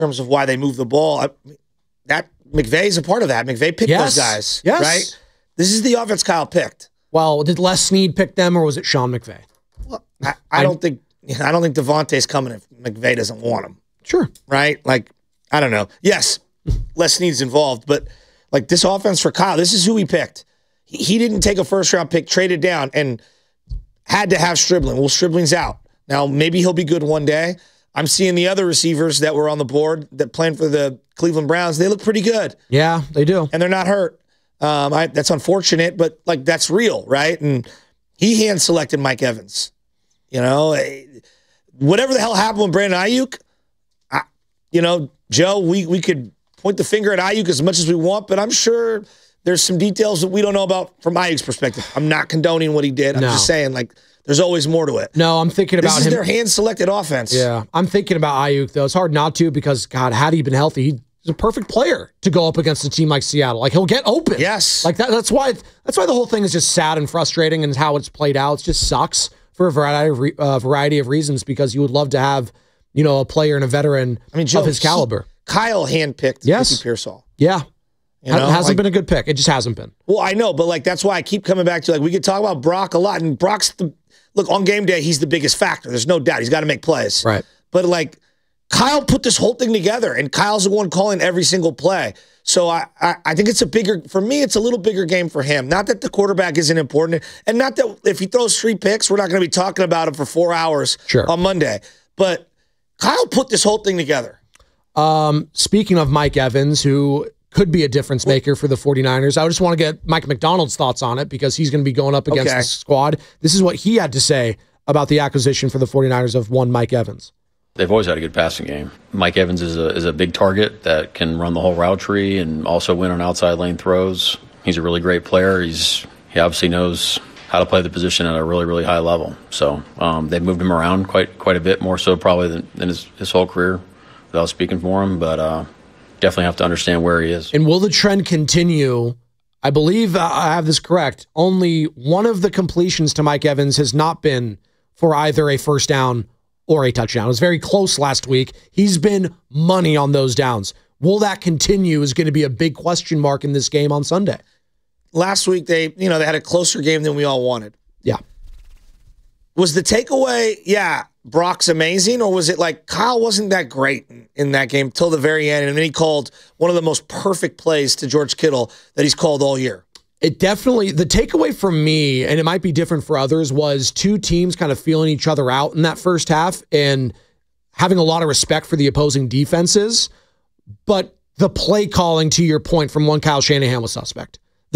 in terms of why they move the ball. That McVay's a part of that. McVay picked those guys, right? This is the offense Kyle picked. Well, did Les Snead pick them, or was it Sean McVay? Well, I don't think Devontae's coming if McVay doesn't want him. Sure. Right? Like, I don't know. Yes, Les Snead's involved, but like this offense for Kyle, this is who he picked. He didn't take a first-round pick, traded down, and had to have Stribling. Well, Stribling's out. Now, maybe he'll be good one day. I'm seeing the other receivers that were on the board that playing for the Cleveland Browns. They look pretty good. Yeah, they do. And they're not hurt. That's unfortunate, but like that's real, right? And he hand-selected Mike Evans. You know, whatever the hell happened with Brandon Ayuk, Joe, we could point the finger at Ayuk as much as we want, but I'm sure there's some details that we don't know about from Ayuk's perspective. I'm not condoning what he did. I'm just saying, like, there's always more to it. No, I'm thinking about him. This is their hand-selected offense. Yeah, I'm thinking about Ayuk, though. It's hard not to because, God, had he been healthy, he's a perfect player to go up against a team like Seattle. Like, he'll get open. Yes. Like, that's why the whole thing is just sad and frustrating and how it's played out. It just sucks for a variety of reasons because you would love to have, a player and a veteran of his caliber. Kyle handpicked Ricky Pearsall. Yeah. It hasn't been a good pick. It just hasn't been. Well, I know, but like that's why I keep coming back to we could talk about Brock a lot, and Brock's on game day, he's the biggest factor. There's no doubt. He's got to make plays. Right. But like Kyle put this whole thing together, and Kyle's the one calling every single play. So I think it's for me, it's a little bigger game for him. Not that the quarterback isn't important, and not that if he throws 3 picks, we're not going to be talking about him for 4 hours on Monday. But Kyle put this whole thing together. Speaking of Mike Evans, who could be a difference maker for the 49ers, I just want to get Mike McDonald's thoughts on it because he's going to be going up against the squad. This is what he had to say about the acquisition for the 49ers of one Mike Evans. They've always had a good passing game. Mike Evans is a big target that can run the whole route tree and also win on outside lane throws. He's a really great player. He obviously knows how to play the position at a really, really high level. So they've moved him around quite a bit, more so probably than his whole career, without speaking for him. But definitely have to understand where he is. And will the trend continue? I believe I have this correct. Only one of the completions to Mike Evans has not been for either a first down or a touchdown. It was very close last week. He's been money on those downs. Will that continue is going to be a big question mark in this game on Sunday. Last week, they had a closer game than we all wanted. Yeah. Was the takeaway, Brock's amazing, or was it like Kyle wasn't that great in that game till the very end, and then he called one of the most perfect plays to George Kittle that he's called all year? It definitely, the takeaway from me, and it might be different for others, was two teams kind of feeling each other out in that first half and having a lot of respect for the opposing defenses. But the play calling, to your point, from one Kyle Shanahan was suspect.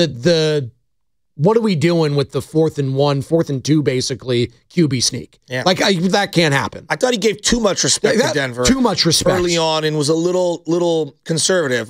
The what are we doing with the 4th and 1, 4th and 2, basically, QB sneak? Yeah. That can't happen. I thought he gave too much respect to Denver. Too much respect. Early on and was a little conservative.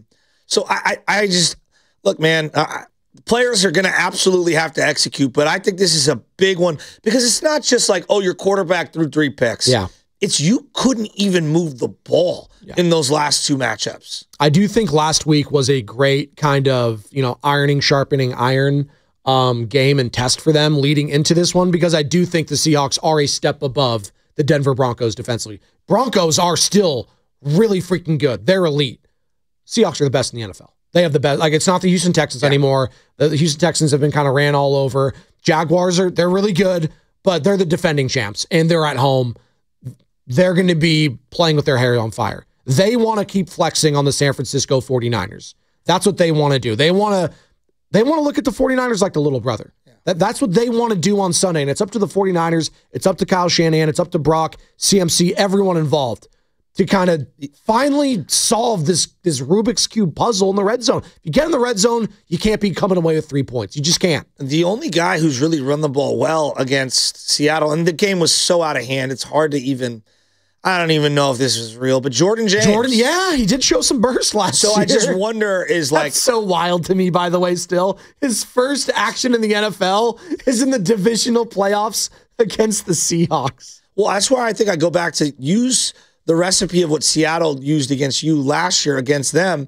So I just, look, man, players are going to absolutely have to execute, but I think this is a big one because it's not just like, your quarterback threw 3 picks. Yeah. It's you couldn't even move the ball in those last 2 matchups. I do think last week was a great kind of, sharpening iron game and test for them leading into this one because I do think the Seahawks are a step above the Denver Broncos defensively. Broncos are still really freaking good. They're elite. Seahawks are the best in the NFL. They have the best. Like, it's not the Houston Texans anymore. The Houston Texans have been kind of ran all over. Jaguars they're really good, but they're the defending champs, and they're at home. They're going to be playing with their hair on fire. They want to keep flexing on the San Francisco 49ers. That's what they want to do. They want to look at the 49ers like the little brother. Yeah. That's what they want to do on Sunday, and it's up to the 49ers. It's up to Kyle Shanahan. It's up to Brock, CMC, everyone involved to kind of finally solve this Rubik's Cube puzzle in the red zone. If you get in the red zone, you can't be coming away with 3 points. You just can't. The only guy who's really run the ball well against Seattle, and the game was so out of hand, it's hard to even... I don't even know if this is real, but Jordan James. He did show some burst last year. So I just wonder That's so wild to me, by the way, still. His first action in the NFL is in the divisional playoffs against the Seahawks. Well, that's why I think I go back to use the recipe of what Seattle used against you last year against them.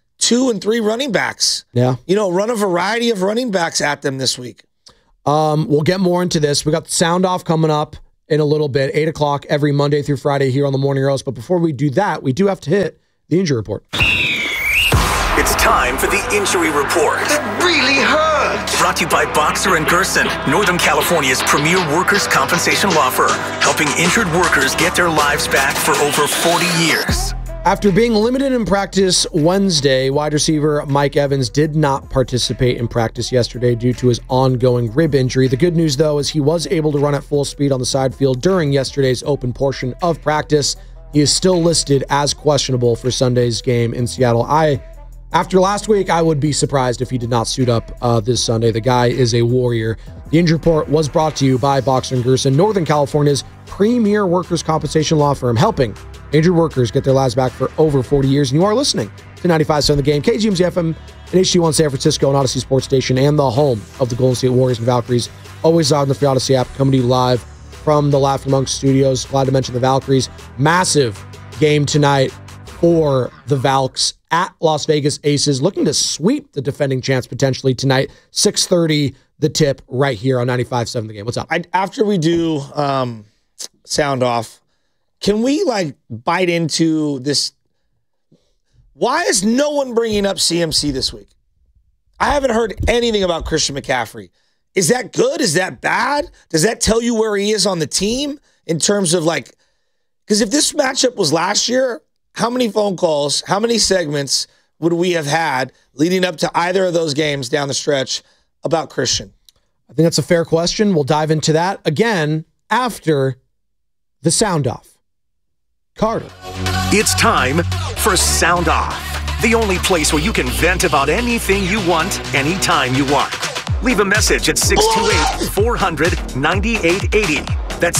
2 and 3 running backs. Yeah. Run a variety of running backs at them this week. We'll get more into this. We got the sound off coming up. in a little bit, 8 o'clock every Monday through Friday here on the Morning Roast. But before we do that, we do have to hit the injury report. It's time for the injury report. It really hurts. Brought to you by Boxer & Gerson, Northern California's premier workers' compensation law firm, helping injured workers get their lives back for over 40 years. After being limited in practice Wednesday, wide receiver Mike Evans did not participate in practice yesterday due to his ongoing rib injury. The good news, though, is he was able to run at full speed on the side field during yesterday's open portion of practice. He is still listed as questionable for Sunday's game in Seattle. After last week, I would be surprised if he did not suit up this Sunday. The guy is a warrior. The injury report was brought to you by Boxer & Gerson, Northern California's premier workers' compensation law firm, helping injured workers get their lives back for over 40 years. And you are listening to 95.7 The Game, KGMZ FM, and HD1 San Francisco, and Odyssey Sports Station, and the home of the Golden State Warriors and Valkyries. Always on the free Odyssey app, coming to you live from the Laughing Monk Studios. Glad to mention the Valkyries. Massive game tonight for the Valks at Las Vegas Aces, looking to sweep the defending champs potentially tonight. 6:30, the tip right here on 95.7 The Game. What's up? After we do sound off, can we bite into this? Why is no one bringing up CMC this week? I haven't heard anything about Christian McCaffrey. Is that good? Is that bad? Does that tell you where he is on the team in terms of because if this matchup was last year, how many phone calls, how many segments would we have had leading up to either of those games down the stretch about Christian? I think that's a fair question. We'll dive into that again after the sound off. Carter. It's time for Sound Off, the only place where you can vent about anything you want, anytime you want. Leave a message at 628-400-9880. That's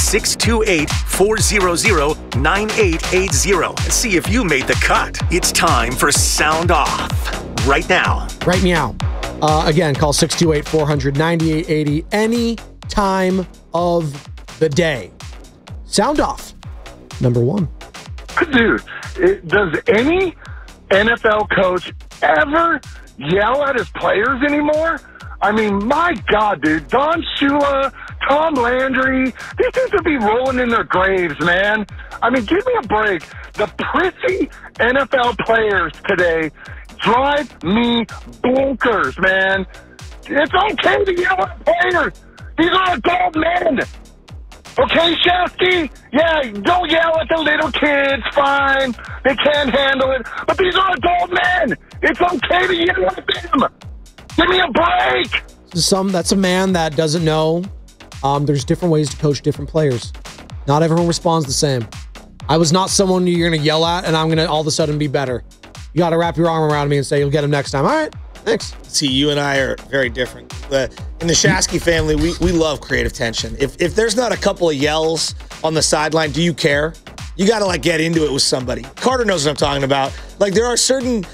628-400-9880. See if you made the cut. It's time for Sound Off. Right now. Right now. Again, call 628-400-9880 any time of the day. Sound Off. Number one. Dude, does any NFL coach ever yell at his players anymore? I mean, my God, dude. Don Shula, Tom Landry, these dudes would be rolling in their graves, man. I mean, give me a break. The prissy NFL players today drive me bonkers, man. It's okay to yell at players. These are adult men. Okay, Shasky? Yeah, don't yell at the little kids, fine. They can't handle it. But these are adult men. It's okay to yell at them. Give me a break. That's a man that doesn't know there's different ways to coach different players. Not everyone responds the same. I was not someone you're going to yell at and I'm going to all of a sudden be better. You got to wrap your arm around me and say, you'll get him next time. All right, thanks. See, you and I are very different. In the Shasky family, we love creative tension. If there's not a couple of yells on the sideline, do you care? You got to get into it with somebody. Carter knows what I'm talking about. There are certain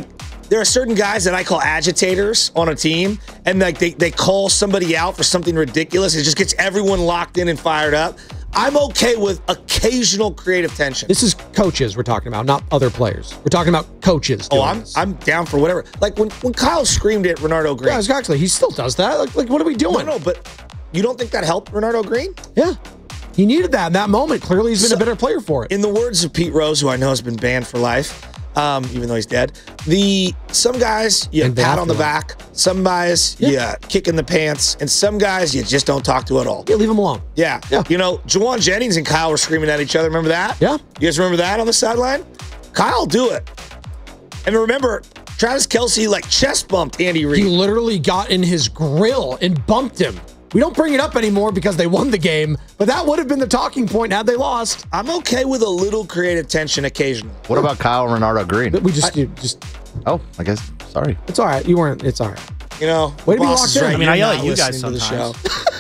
guys that I call agitators on a team, and they call somebody out for something ridiculous. It just gets everyone locked in and fired up. I'm okay with occasional creative tension. This is coaches we're talking about, not other players. We're talking about coaches. I'm down for whatever. When Kyle screamed at Renardo Green. Yeah, exactly. He still does that. What are we doing? No, but you don't think that helped Renardo Green? Yeah. He needed that in that moment. Clearly, he's been a better player for it. In the words of Pete Rose, who I know has been banned for life, even though he's dead, some guys you pat on the back, some guys you kick in the pants, and some guys you just don't talk to at all. Yeah, leave them alone. Yeah. Juwan Jennings and Kyle were screaming at each other. Remember that? Yeah. You guys remember that on the sideline? Kyle, do it. And remember, Travis Kelce chest bumped Andy Reid. He literally got in his grill and bumped him. We don't bring it up anymore because they won the game, but that would have been the talking point had they lost. I'm okay with a little creative tension occasionally. What about Kyle and Renardo Green? We just. Oh, I guess. Sorry. It's all right. You weren't. It's all right. Way to be locked in. Right. I mean, I yell at you guys sometimes.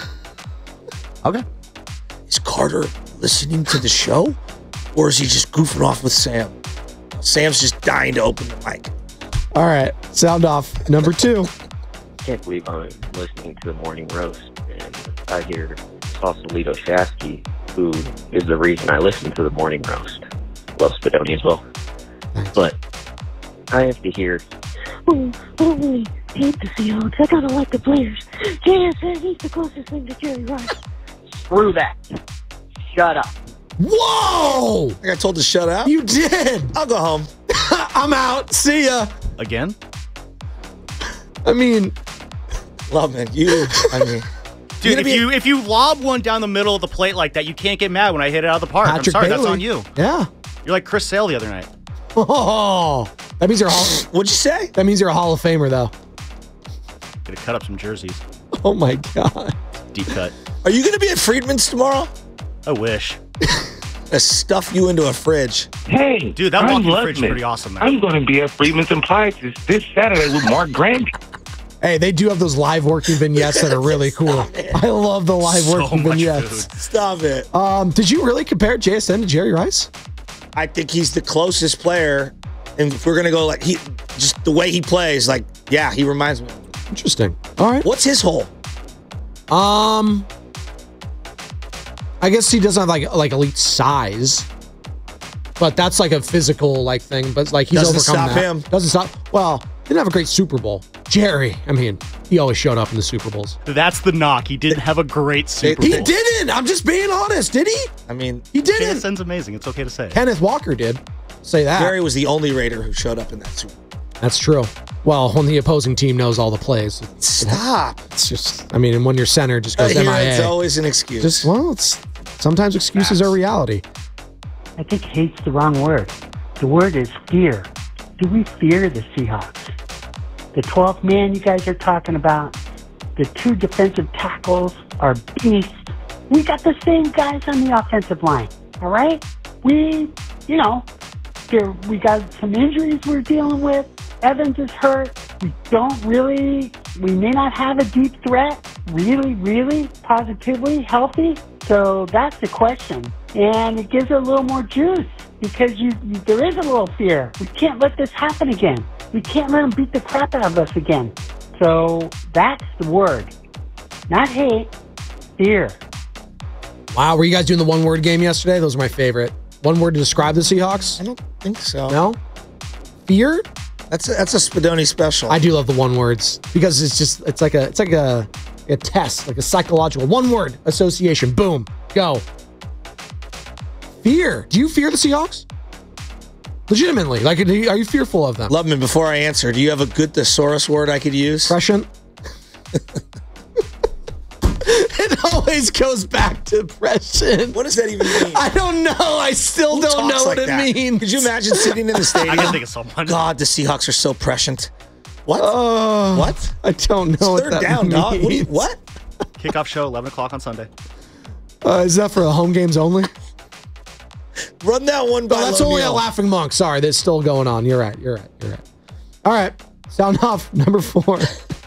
Okay. Is Carter listening to the show, or is he just goofing off with Sam? Sam's just dying to open the mic. All right. Sound off. Number two. Can't believe I'm listening to the Morning Roast and I hear Sausalito Shasky, who is the reason I listen to the Morning Roast. Love Spadoni as well. But I have to hear, I don't really hate the Seahawks. I kind of like the players. JSN, he's the closest thing to Jerry Rice. screw that. shut up. Whoa! I got told to shut up. You did. I'll go home. I'm out. See ya. Again? I mean, Loveman, dude, if you lob one down the middle of the plate like that, you can't get mad when I hit it out of the park. Patrick I'm sorry, Bailey. that's on you. Yeah. You're like Chris Sale the other night. Oh, that means you're What'd you say? That means you're a Hall of Famer, though. Gonna cut up some jerseys. Oh my God. Deep cut. Are you going to be at Friedman's tomorrow? I wish. I stuff you into a fridge. Hey, Dude, that I'm walking fridge is Lubman. pretty awesome, man. I'm going to be at Freeman's Appliances this Saturday with Mark Grandy. Hey, they do have those live working vignettes that are really cool. I love the live working vignettes. Stop it. Did you really compare JSN to Jerry Rice? I think he's the closest player. And if we're going to go like just the way he plays, like, yeah, he reminds me. Interesting. All right. What's his hole? I guess he doesn't have like elite size, but that's like a physical like thing. But like he's Doesn't overcome stop that. him. Doesn't stop. Well, didn't have a great Super Bowl. Jerry, I mean, he always showed up in the Super Bowls. That's the knock. He didn't have a great Super Bowl. He didn't. I'm just being honest. Did he? I mean, he didn't. JSN's amazing. It's okay to say. Kenneth Walker did. Say that. Jerry was the only Raider who showed up in that Super Bowl. That's true. Well, when the opposing team knows all the plays. Stop. It's just, I mean, and when your center just goes MIA. It's always an excuse. Just, well, it's sometimes excuses are reality. I think hate's the wrong word. The word is fear. Do we fear the Seahawks? The 12th man you guys are talking about, the 2 defensive tackles are beasts. We got the same guys on the offensive line, all right? We got some injuries we're dealing with. Evans is hurt. We may not have a deep threat, really positively healthy. So that's the question. And it gives it a little more juice because there is a little fear. We can't let this happen again. We can't let them beat the crap out of us again. So that's the word. Not hate, fear. Wow, were you guys doing the one-word game yesterday? Those are my favorite. One word to describe the Seahawks? I don't think so. No? Fear? That's a Spadoni special. I do love the one words because it's like a test, like a psychological one word association. Boom, go. Fear. Do you fear the Seahawks? Legitimately, like, are you fearful of them? Loveman, before I answer, do you have a good thesaurus word I could use? Prescient. It always goes back to prescient. What does that even mean? I don't know. I still Who don't know talks what like it that? means. Could you imagine sitting in the stadium? I can think of someone. God, the Seahawks are so prescient. What? What? I don't know. It's what third that down, dog. means. What? Kickoff show, 11 o'clock on Sunday. Is that for the home games only? Run that one by. Oh, that's only a Laughing Monk. Sorry, that's still going on. You're right. All right. Sound off. Number 4.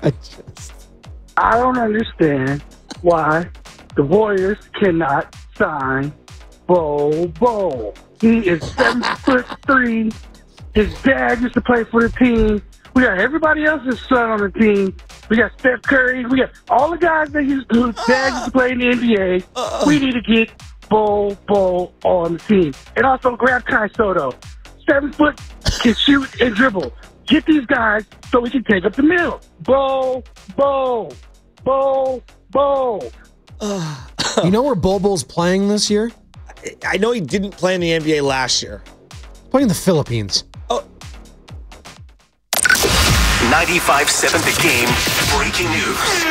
I don't understand why the Warriors cannot sign Bo. He is 7'3". His dad used to play for the team. We got everybody else's son on the team. We got Steph Curry. We got all the guys that whose dad used to play in the NBA. We need to get Bo on the team. And also grab Kai Soto. 7 foot, can shoot and dribble. Get these guys so we can take up the middle. Bo. You know where Bobo's playing this year? I know he didn't play in the NBA last year. Playing in the Philippines. 95.7 The Game breaking news.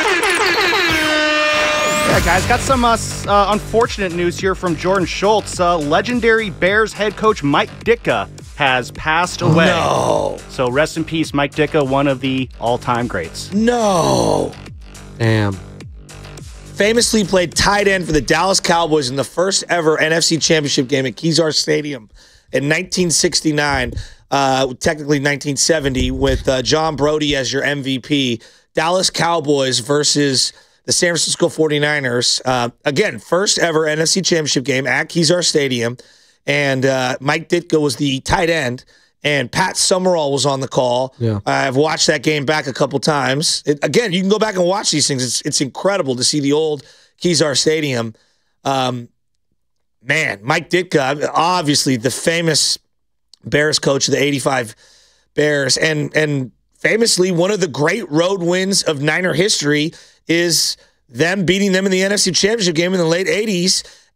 Yeah, guys, got some unfortunate news here from Jordan Schultz. Legendary Bears head coach Mike Ditka has passed away. No. So rest in peace, Mike Ditka, one of the all-time greats. No. Damn. Famously played tight end for the Dallas Cowboys in the first ever NFC Championship game at Kezar Stadium in 1969. Technically 1970, with John Brody as your MVP. Dallas Cowboys versus the San Francisco 49ers. Again, first ever NFC Championship game at Kezar Stadium. And Mike Ditka was the tight end. And Pat Summerall was on the call. Yeah. I've watched that game back a couple times. Again, you can go back and watch these things. It's incredible to see the old Kezar Stadium. Man, Mike Ditka, obviously the famous Bears coach of the 85 Bears, and famously one of the great road wins of Niner history is them beating them in the NFC Championship game in the late 80s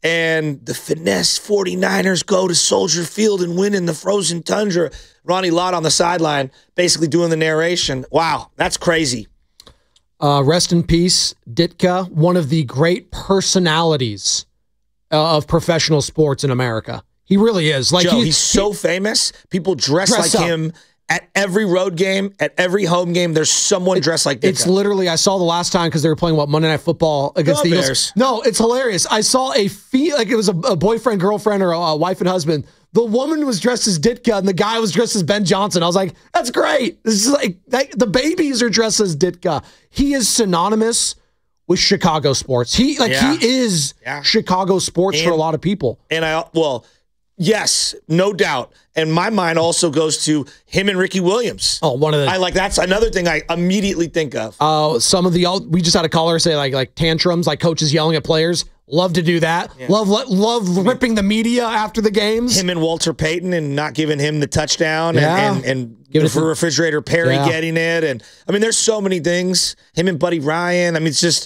And the finesse 49ers go to Soldier Field and win in the frozen tundra. Ronnie Lott on the sideline basically doing the narration. Wow, that's crazy. Rest in peace, Ditka, one of the great personalities of professional sports in America. He really is. Like Joe, he's so famous. People dress like him at every road game, at every home game. There's someone dressed like Ditka. It's literally, I saw the last time because they were playing Monday Night Football against the Eagles. Bears. No, it's hilarious. I saw like it was a boyfriend, girlfriend, or a wife and husband. The woman was dressed as Ditka and the guy was dressed as Ben Johnson. I was like, that's great. This is like the babies are dressed as Ditka. He is synonymous with Chicago sports. He is Chicago sports for a lot of people. And yes, no doubt. And my mind also goes to him and Ricky Williams. Oh, that's another thing I immediately think of. We just had a caller say like tantrums, like coaches yelling at players. Love to do that. Yeah. Love ripping the media after the games. Him and Walter Payton and not giving him the touchdown and for Refrigerator Perry getting it. And I mean, there's so many things. Him and Buddy Ryan. I mean, it's just,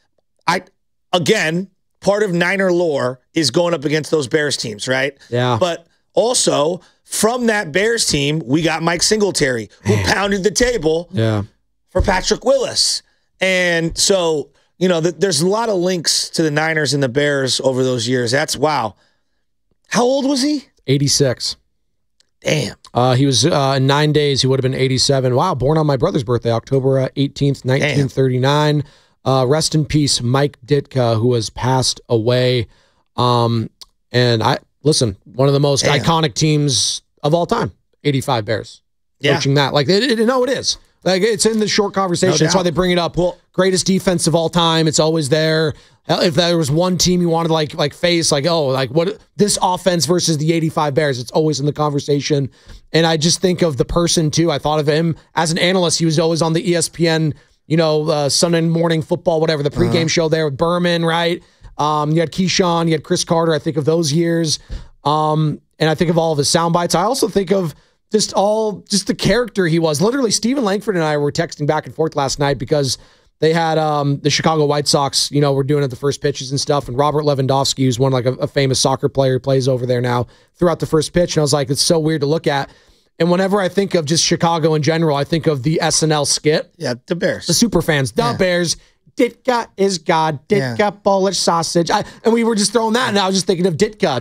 part of Niner lore is going up against those Bears teams, right? Yeah. But also, from that Bears team, we got Mike Singletary, who pounded the table for Patrick Willis. And so, there's a lot of links to the Niners and the Bears over those years. That's wow. How old was he? 86. Damn. He was in 9 days. He would have been 87. Wow. Born on my brother's birthday, October 18th, 1939. Rest in peace, Mike Ditka, who has passed away. And one of the most iconic teams of all time, 85 Bears. Coaching that. It is. Like, it's in the short conversation. That's why they bring it up. Well, greatest defense of all time. It's always there. If there was one team you wanted to face, what this offense versus the 85 Bears, it's always in the conversation. And I just think of the person too. I thought of him as an analyst. He was always on the ESPN, Sunday morning football, whatever, the pregame show there with Berman, right? You had Keyshawn, you had Chris Carter. I think of those years. And I think of all of his sound bites. I also think of just the character he was. Literally, Stephen Langford and I were texting back and forth last night because they had the Chicago White Sox, were doing it the first pitches and stuff. And Robert Lewandowski, who's one a famous soccer player, plays over there now, threw out the first pitch. And I was like, it's so weird to look at. And whenever I think of just Chicago in general, I think of the SNL skit. Yeah, the Bears. The super fans. The Bears. Ditka is God. Ditka Polish sausage. And we were just throwing that, and I was just thinking of Ditka.